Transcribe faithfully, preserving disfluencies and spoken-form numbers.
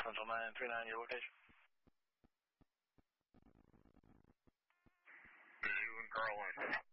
Central nine three nine, your location. You and Garland.